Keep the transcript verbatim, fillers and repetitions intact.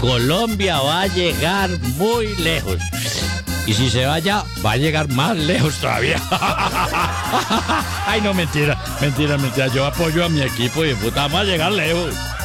Colombia va a llegar muy lejos. Y si se vaya, va a llegar más lejos todavía. Ay, no, mentira, mentira, mentira. Yo apoyo a mi equipo y de puta, vamos a llegar lejos.